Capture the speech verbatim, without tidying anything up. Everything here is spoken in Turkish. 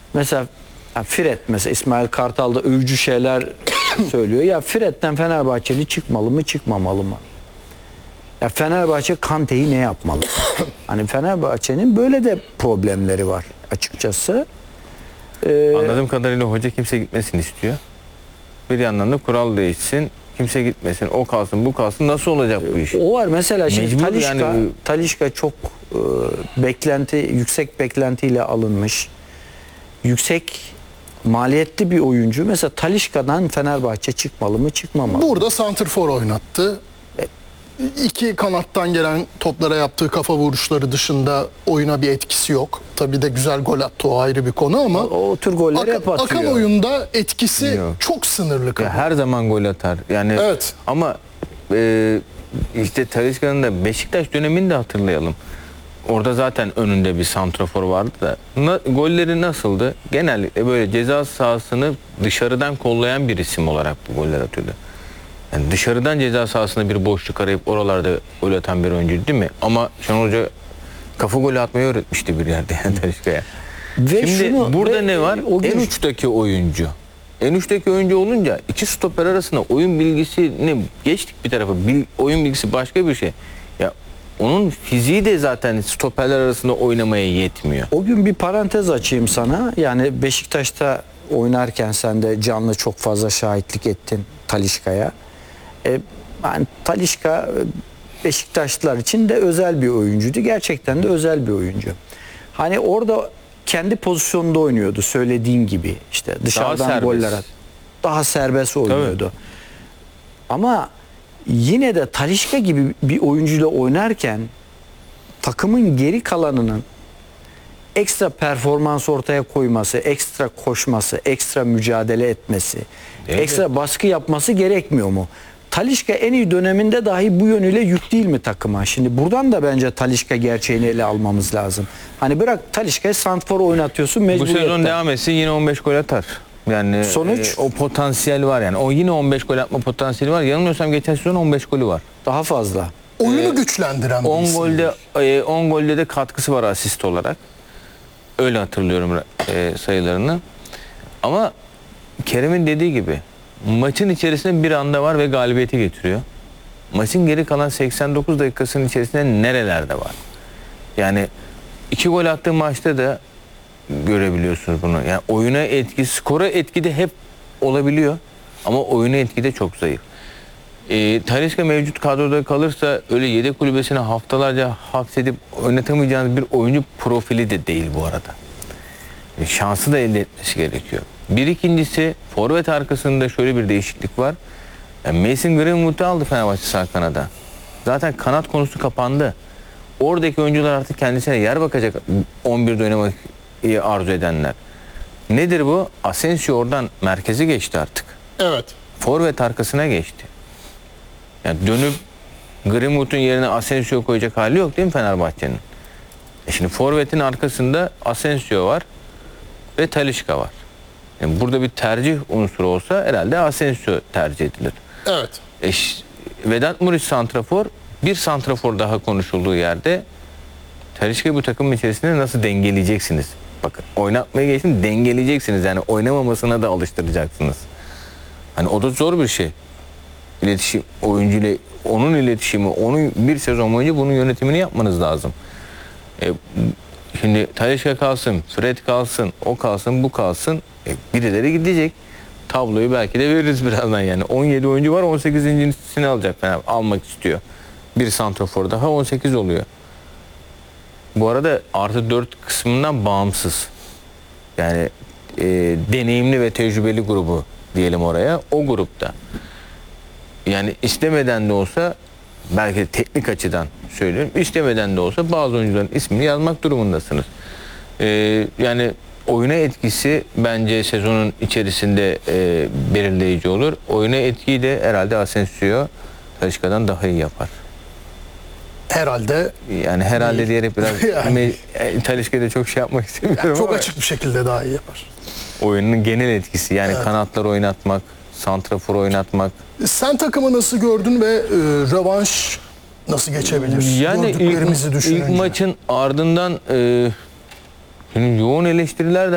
mesela ya Fred mesela İsmail Kartal da övücü şeyler söylüyor. Ya Fred'den Fenerbahçeli çıkmalı mı çıkmamalı mı? Ya Fenerbahçe Kante'yi ne yapmalı? Hani Fenerbahçe'nin böyle de problemleri var açıkçası. Ee, Anladığım kadarıyla hoca kimse gitmesini istiyor. Bir yandan da kural değişsin. Kimse gitmesin. O kalsın, bu kalsın. Nasıl olacak bu iş? O var mesela şimdi Mecbur Talisca, yani. Talisca çok e, beklenti yüksek beklentiyle alınmış. Yüksek maliyetli bir oyuncu. Mesela Talisca'dan Fenerbahçe çıkmalı mı çıkmamalı? Burada santrfor oynattı. İki kanattan gelen toplara yaptığı kafa vuruşları dışında oyuna bir etkisi yok. Tabii de güzel gol attı, o ayrı bir konu ama O, o tür golleri hep aka- atıyor. akan oyunda etkisi Yok. çok sınırlı kalıyor. Ya her zaman gol atar. Yani Evet. ama e, işte Talisca'nın da Beşiktaş dönemini de hatırlayalım. Orada zaten önünde bir santrafor vardı da na, golleri nasıldı? Genellikle böyle ceza sahasını dışarıdan kollayan bir isim olarak bu goller atıyordu. Yani dışarıdan ceza sahasında bir boşluk arayıp oralarda gol atan bir oyuncu değil mi? Ama Şenol Hoca kafa golü atmayı öğretmişti bir yerde yani Talisca'ya. Ve Şimdi şunu- burada ve ne var? o gün- En uçtaki oyuncu. En uçtaki oyuncu olunca iki stoper arasında oyun bilgisini geçtik bir tarafa. Bil, oyun bilgisi başka bir şey. Ya onun fiziği de zaten stoperler arasında oynamaya yetmiyor. O gün bir parantez açayım sana. Yani Beşiktaş'ta oynarken sen de canlı çok fazla şahitlik ettin Talisca'ya. E, yani Talisca Beşiktaşlılar için de özel bir oyuncuydu. Gerçekten de özel bir oyuncu. Hani orada kendi pozisyonunda oynuyordu söylediğin gibi. İşte dışarıdan serbest. goller at. Daha serbest oynuyordu. Ama yine de Talisca gibi bir oyuncuyla oynarken takımın geri kalanının ekstra performans ortaya koyması, ekstra koşması, ekstra mücadele etmesi, Evet. ekstra baskı yapması gerekmiyor mu? Talisca en iyi döneminde dahi bu yönüyle yük değil mi takıma? Şimdi buradan da bence Talisca gerçeğini ele almamız lazım. Hani bırak Talisca'yı santfor oynatıyorsun Bu mecburiyetten. sezon devam etsin yine on beş gol atar. Yani Sonuç? e, o potansiyel var yani. O yine on beş gol atma potansiyeli var. Yanılmıyorsam geçen sezon on beş golü var. Daha fazla. Oyunu güçlendiren bir on isim. golde e, on golde de katkısı var asist olarak. Öyle hatırlıyorum e, sayılarını. Ama Kerem'in dediği gibi maçın içerisinde bir anda var ve galibiyeti getiriyor. Maçın geri kalan seksen dokuz dakikasının içerisinde nerelerde var? Yani iki gol attığı maçta da görebiliyorsunuz bunu. Yani oyuna etki, skora etki de hep olabiliyor. Ama oyuna etki de çok zayıf. E, Talisca mevcut kadroda kalırsa öyle yedek kulübesine haftalarca hapsedip oynatamayacağınız bir oyuncu profili de değil bu arada. E, şansı da elde etmesi gerekiyor. Bir ikincisi forvet arkasında şöyle bir değişiklik var. Yani Mason Greenwood'u aldı Fenerbahçe sağ kanada. Zaten kanat konusu kapandı. Oradaki oyuncular artık kendisine yer bakacak on birde oynamayı arzu edenler. Nedir bu? Asensio oradan merkeze geçti artık. Evet. Forvet arkasına geçti. Yani dönüp Greenwood'un yerine Asensio koyacak hali yok değil mi Fenerbahçe'nin? E şimdi forvetin arkasında Asensio var ve Talisca var. Yani burada bir tercih unsuru olsa herhalde Asensio tercih edilir. Evet. E, ş- Vedat Muriç santrafor, bir santrafor daha konuşulduğu yerde Talisca'yı bu takımın içerisinde nasıl dengeleyeceksiniz? Bakın oynatmaya geçin, dengeleyeceksiniz. Yani oynamamasına da alıştıracaksınız. Hani o da zor bir şey. İletişim oyuncuyla onun iletişimi, onun bir sezon boyunca bunun yönetimini yapmanız lazım. E, şimdi Talisca kalsın, Fred kalsın, o kalsın, bu kalsın. E, birileri gidecek. Tabloyu belki de veririz birazdan yani. on yedi oyuncu var, on sekizincisini alacak Fener, almak istiyor. Bir santrafor daha on sekiz oluyor. Bu arada artı dört kısmından bağımsız. Yani e, deneyimli ve tecrübeli grubu diyelim oraya. O grupta. Yani istemeden de olsa belki de teknik açıdan söylüyorum. İstemeden de olsa bazı oyuncuların ismini yazmak durumundasınız. Ee, yani oyuna etkisi bence sezonun içerisinde e, belirleyici olur. Oyuna etkiyi de herhalde Asensio Talisca'dan daha iyi yapar. Herhalde Yani herhalde diyerek biraz Yani. yani. Talisca'da çok şey yapmak istemiyorum çok ama açık bir şekilde daha iyi yapar. oyunun genel etkisi yani Evet. kanatlar oynatmak, santrafor oynatmak. Sen takımı nasıl gördün ve e, rövanş nasıl geçebilir? Yani ilk, Gördüklerimizi düşününce. ilk maçın ardından e, yoğun eleştiriler de